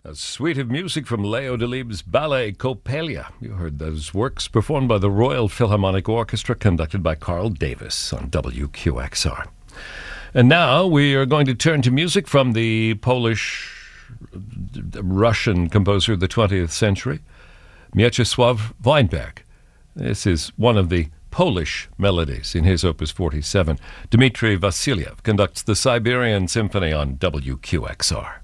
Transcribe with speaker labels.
Speaker 1: A suite of music from Leo Delibes' ballet Coppelia. You heard those works performed by the Royal Philharmonic Orchestra, conducted by Carl Davis on WQXR. And now we are going to turn to music from the Polish-Russian composer of the 20th century, Mieczysław Weinberg. This is one of the Polish melodies in his Opus 47. Dmitry Vasilyev conducts the Siberian Symphony on WQXR.